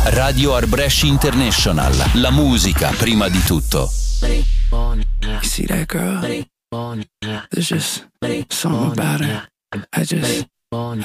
Radio Art Brescia International, la musica prima di tutto. You see that girl? There's just something about her. I